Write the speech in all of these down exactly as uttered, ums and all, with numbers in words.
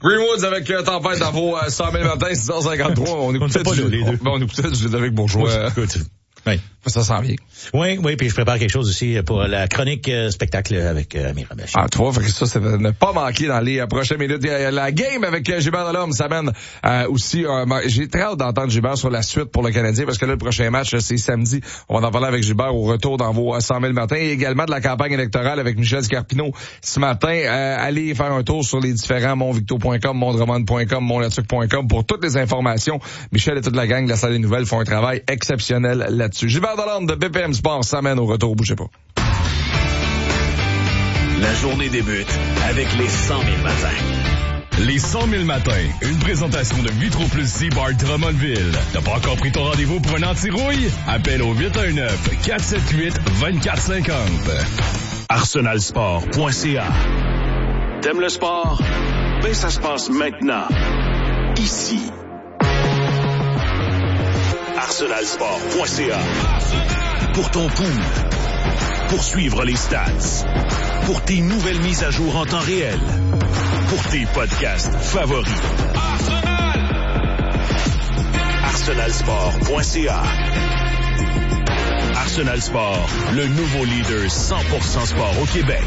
Greenwoods avec euh, Tempête dans vos euh, cent mille matins, six heures cinquante-trois. On écoutait pas du, là, les deux. on, on écoutait du Ludovic Bourgeois. Euh, écoute, oui. Ça s'en vient. Oui, oui, puis je prépare quelque chose aussi pour la chronique euh, spectacle avec euh, Amir Abachi. Ah, toi, fait que ça, c'est de ne pas manquer dans les euh, prochaines minutes. Euh, la game avec euh, Gilbert Delorme s'amène euh, aussi. Euh, j'ai très hâte d'entendre Gilbert sur la suite pour le Canadien, parce que là, le prochain match, c'est samedi. On va en parler avec Gilbert au retour dans vos cent mille matins, et également de la campagne électorale avec Michel Scarpino ce matin. Euh, allez faire un tour sur les différents montvicto point com, mondroman point com, monlatuc point com pour toutes les informations. Michel et toute la gang de la salle des nouvelles font un travail exceptionnel là-dessus. Gilbert Delorme de B P M Sport s'amène au retour, bougez pas. La journée débute avec les cent mille matins. Les cent mille matins, une présentation de Vitro Plus C-Bar Drummondville. T'as pas encore pris ton rendez-vous pour un anti-rouille? Appelle au huit un neuf, quatre sept huit, deux quatre cinq zéro. arsenal sport point c a. T'aimes le sport? Ben, ça se passe maintenant. Ici. arsenal sport point c a. Pour ton pool. Pour suivre les stats. Pour tes nouvelles mises à jour en temps réel. Pour tes podcasts favoris. arsenal sport point c a. Arsenal Sport, le nouveau leader cent pour cent sport au Québec.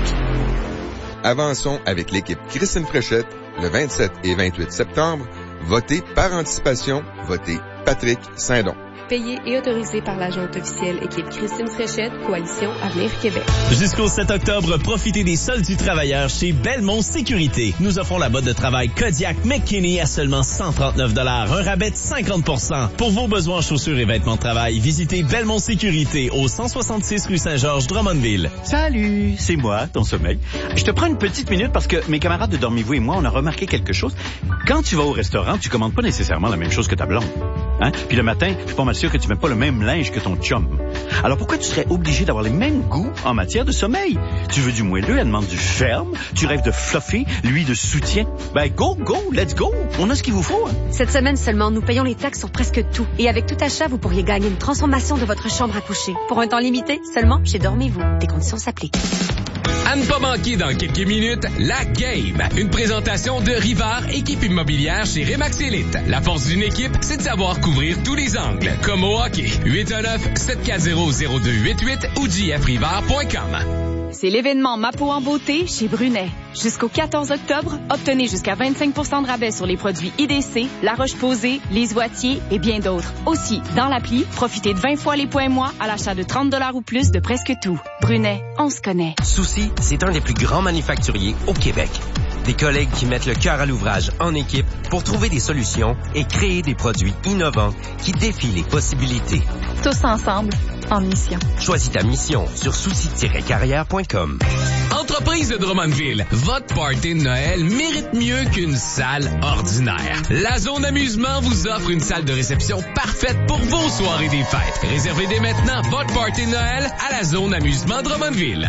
Avançons avec l'équipe Christine Fréchette le vingt-sept et vingt-huit septembre. Votez par anticipation. Votez Patrick Saint-Don. Payé et autorisé par l'agente officielle équipe Christine Fréchette, Coalition Avenir Québec. Jusqu'au sept octobre, profitez des soldes du travailleur chez Belmont Sécurité. Nous offrons la botte de travail Kodiak McKinney à seulement cent trente-neuf dollars, un rabais de cinquante pour cent. Pour vos besoins en chaussures et vêtements de travail, visitez Belmont Sécurité au cent soixante-six rue Saint-Georges, Drummondville. Salut, c'est moi, ton sommeil. Je te prends une petite minute parce que mes camarades de Dormez-vous et moi, on a remarqué quelque chose. Quand tu vas au restaurant, tu commandes pas nécessairement la même chose que ta blonde. Hein? Puis le matin, je suis pas mal sûr que tu mets pas le même linge que ton chum. Alors pourquoi tu serais obligé d'avoir les mêmes goûts en matière de sommeil? Tu veux du moelleux, elle demande du ferme. Tu rêves de fluffy, lui de soutien. Ben go, go, let's go. On a ce qu'il vous faut. Hein? Cette semaine seulement, nous payons les taxes sur presque tout. Et avec tout achat, vous pourriez gagner une transformation de votre chambre à coucher. Pour un temps limité, seulement chez Dormez-vous. Des conditions s'appliquent. À ne pas manquer dans quelques minutes, la Game. Une présentation de Rivard, équipe immobilière chez Remax Elite. La force d'une équipe, c'est de savoir couvrir tous les angles. Comme au hockey. huit un neuf, sept quatre zéro, zéro deux huit huit ou j f rivard point com. C'est l'événement Ma peau en beauté chez Brunet. Jusqu'au quatorze octobre, obtenez jusqu'à vingt-cinq pour cent de rabais sur les produits I D C, La Roche-Posay, Les Oitiers et bien d'autres. Aussi, dans l'appli, profitez de vingt fois les points moi à l'achat de trente dollars ou plus de presque tout. Brunet, on se connaît. Souci, c'est un des plus grands manufacturiers au Québec. Des collègues qui mettent le cœur à l'ouvrage en équipe pour trouver des solutions et créer des produits innovants qui défient les possibilités. Tous ensemble, en mission. Choisis ta mission sur souci tiret carrière point com. Entreprise de Drummondville, votre party de Noël mérite mieux qu'une salle ordinaire. La zone amusement vous offre une salle de réception parfaite pour vos soirées des fêtes. Réservez dès maintenant votre party de Noël à la zone amusement Drummondville.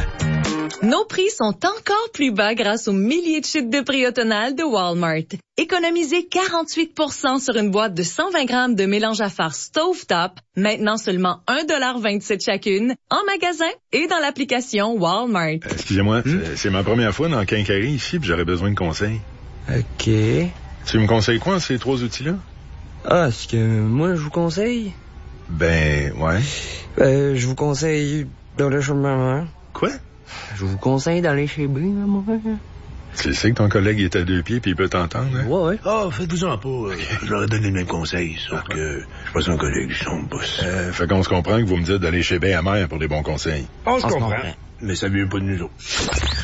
Nos prix sont encore plus bas grâce aux milliers de chutes de prix automnales de Walmart. Économisez quarante-huit pour cent sur une boîte de cent vingt grammes de mélange à farce Stovetop, maintenant seulement un dollar vingt-sept chacune, en magasin et dans l'application Walmart. Euh, excusez-moi, hmm? c'est, c'est ma première fois dans Quincaillerie ici, puis j'aurais besoin de conseils. OK. Tu me conseilles quoi, ces trois outils-là? Ah, ce que moi, je vous conseille? Ben, ouais. Euh, je vous conseille d'aller chez maman. Quoi? Je vous conseille d'aller chez B, maman. Tu sais que ton collègue est à deux pieds puis il peut t'entendre, hein? Ouais, ouais. Ah, oh, faites-vous-en pas. Okay. Je leur ai donné le même conseil, sauf ah, que je suis pas son collègue, je suis son boss. Euh, fait qu'on se comprend que vous me dites d'aller chez B à mère pour des bons conseils. On se comprend. Mais ça vient pas de nous autres.